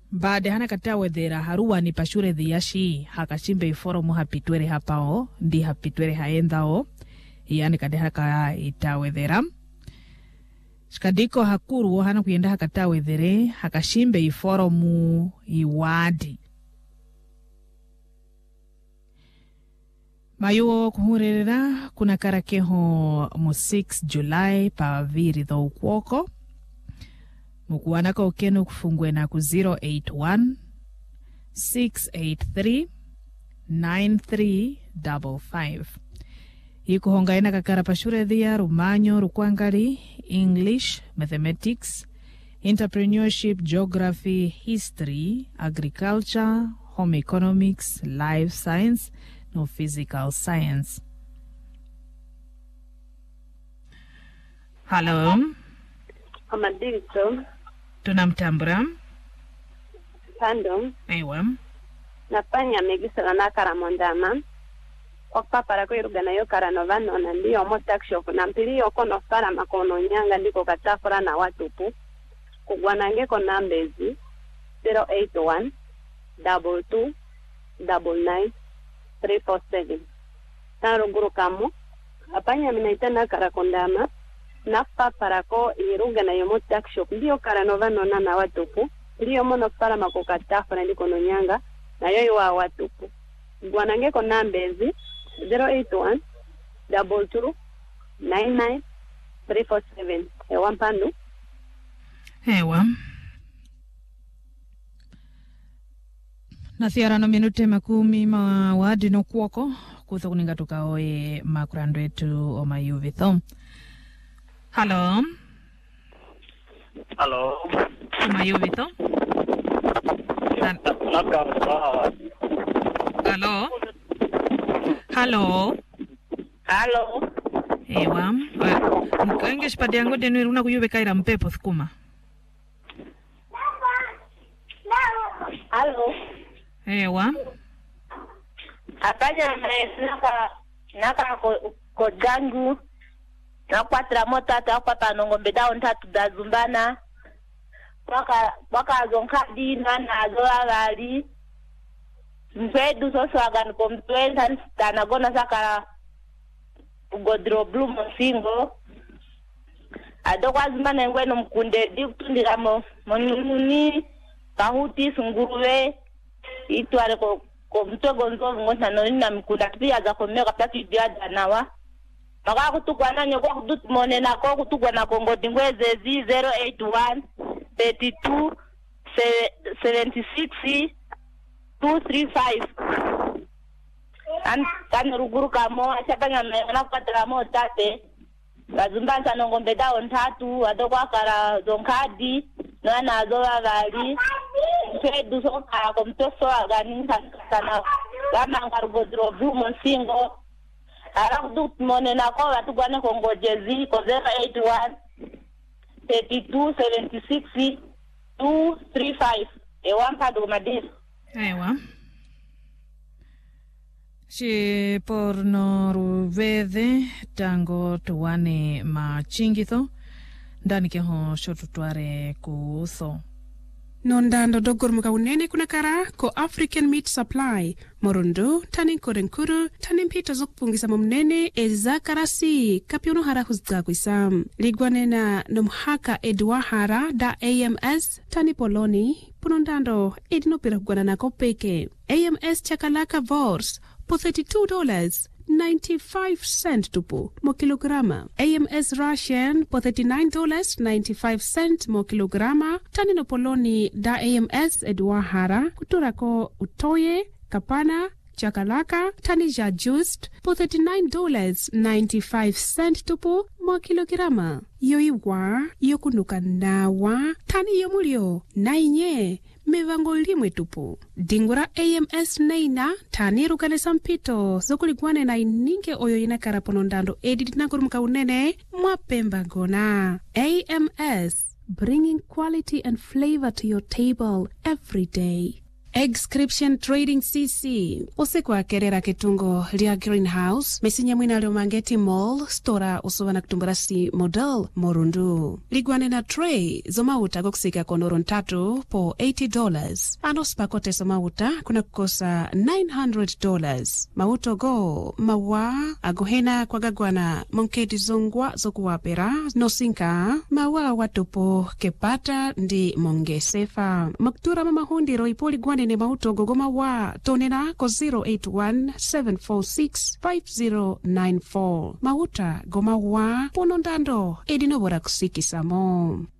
Baada hana katawe dhera haruwa ni pashure dhiyashi hakashimbe iforomu hapitwere hapao ndi hapitwere haendao yani kadeha ka itawe dhera shikadiko hakuru hana kuyenda hakatawe dhere hakashimbe iforomu iwadi mayo kuhurerera kuna karakeho mu 6 July pa viri dho ukuoko mukuwanaka ukeno kufungwe na ku 081 683 9355 ikuhonga ina kakara pashure dhia rumanyo rukwangari English, Mathematics, Entrepreneurship, Geography, History, Agriculture, Home Economics, Life Science no Physical Science. Hello. Amadito. Tunamtambura. Pando. Ewa. Napanya megisala na karamondama. Okpapara ko irugana yo karanovano na ndiyo mo taxshop na mpili yoko no fara makono nyanga ndiko katafura na watupu. Kugwanange ko nambezi 081 22 99 347. Taro guru kamo. Apanya minaitana karakondama. Napa parako irugana yo mo taxshop ndiyo karanovano na watupu. Ndiyo mo no fara makokatafura ndiko no nyanga na yo wa watupu. Gwanange ko nambezi 081 22 99 347. Ewa mpandu. Ewa. Na thiara no minute makumi mawadi no kuoko kutha kuninga tukaoe makurando etu o mayuvitho. Hello. Hello. Mayuvitho. Hello. Hello. Hello. Ewa. Mkange shipadi yangu denu iruna kuyube kaira mpepo thukuma. Hello. Ewa. Apanya naka kojangu na kwatra motata kwa panongombe down tatu da zumbana waka zonkadi na zoa gali mpedu soso agan komtwentan tanagona saka ugodro blue monsingo adokwa zumbana ngweno mkunde dikutundira monuni kahuti sunguruwe itware ko mtogo nzovu ngona no na mkunda pia za komeka pati diada nawa maka kutukwana nyo kwa kudut monena ko kutukwana kongo dingweze 081 32 76 235 kan ruguru kamo achapanya na kwatra mo tate bazumbanza nongombe dawo ntatu adokwa kara zonkadi na zoa gali fedu so ka ko mtoso agani sana kama ngarugodro blue monsingo ara kudut monena ko atugwana kongo jezi ko 081 32 76 235 ewa mpado madis. Ewa. Si por no ruvede tango tuwane machingitho ndani keho shotutware kuso. Nondando dogor muka unene kuna kara ko African Meat Supply morondo tanin korenkuru tanin pita zokpungisa momnene ezakarasi kapiono hara huzga kuisam ligwanena nomhaka edwahara da AMS tani poloni punondando edinopira kugwana na kopeke AMS chakalaka vors po $32.95 tupu mo kilograma. AMS Russian po $39.95 mo kilograma. Tanino poloni da AMS edwahara kuturako utoye kapana chakalaka tanija just po $39.95 tupu mo kilograma. Yoiwa yokunuka nawa tani yomulio nainye mevango limwe tupu. Dingura AMS neina tani rukane sampito zokuligwane na ininge oyo inakara ponondando edit na kurumuka unene mwapemba gona. AMS, bringing quality and flavor to your table every day. Eggscription Trading CC usiku akerera kitungo lia greenhouse mesinya mwina leo mangeti mall stora usuvana kutumburasi model morundu ligwane na tray zomauta gokusika konoro ntatu po $80 anos pakote somauta kuna kukosa $900 mauto go mawa agohena kwa gagwana monkedi zongwa zokuwapera nosinka mawa watupo kepata ndi mongesefa maktura mamahundi roipoli gwane ne mauto gogoma wa tonena ko 081-746-5094 mauta goma wa ponondando edinobora kusikisamo.